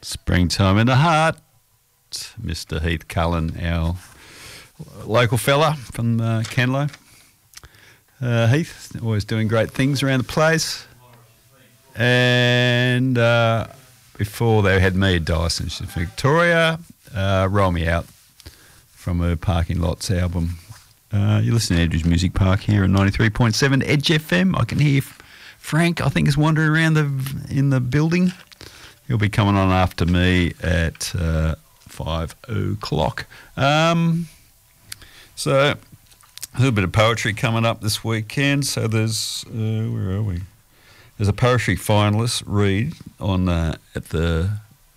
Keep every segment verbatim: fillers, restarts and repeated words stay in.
Springtime in the Heart. Mister Heath Cullen, our local fella from uh, Kenlo. Uh, Heath, always doing great things around the place. And uh, before they had me, Dyson, she's from Victoria, uh, Roll Me Out from her Parking Lots album. Uh, you're listening to Edge's Music Park here at ninety-three point seven Edge F M. I can hear Frank, I think, is wandering around the in the building. He'll be coming on after me at uh, five o'clock. Um, so, a little bit of poetry coming up this weekend. So there's, uh, where are we? There's a poetry finalist read on uh, at the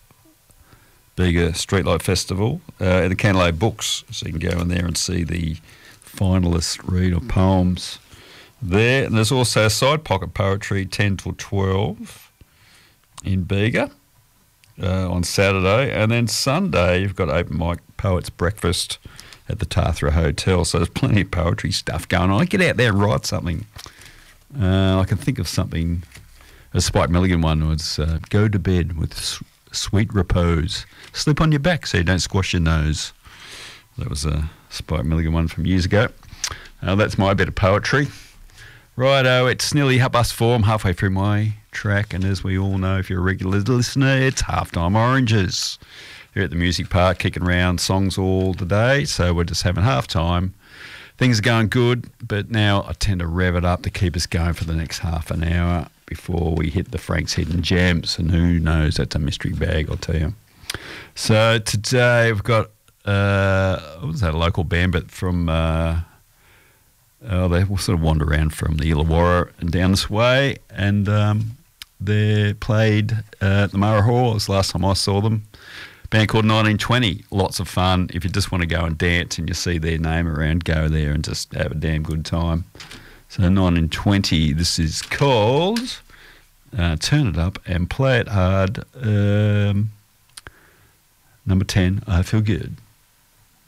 Bega Streetlight Festival uh, at the Canterlot Books. So you can go in there and see the finalist read of poems there. And there's also Side Pocket Poetry ten till twelve in Bega uh, on Saturday. And then Sunday you've got Open Mic Poets Breakfast at the Tathra Hotel. So there's plenty of poetry stuff going on. Get out there and write something. Uh, I can think of something. A Spike Milligan one was uh, go to bed with s- sweet repose. Sleep on your back so you don't squash your nose. That was a Spike Milligan one from years ago. Uh, that's my bit of poetry. Righto, it's nearly half past four. I'm halfway through my track, and as we all know, if you're a regular listener, it's Halftime Oranges. Here at the Music Park, kicking around songs all the day, so we're just having halftime. Things are going good, but now I tend to rev it up to keep us going for the next half an hour before we hit the Frank's Hidden Gems, and who knows, that's a mystery bag, I'll tell you. So today we've got, uh, what was that, a local band, but from, uh, oh, they will sort of wander around from the Illawarra and down this way, and um, they played uh, at the Mara Hall. It was the last time I saw them. Band called nineteen twenty, lots of fun. If you just want to go and dance and you see their name around, go there and just have a damn good time. So nineteen twenty, this is called uh, Turn It Up and Play It Hard. Um, number ten, I Feel Good.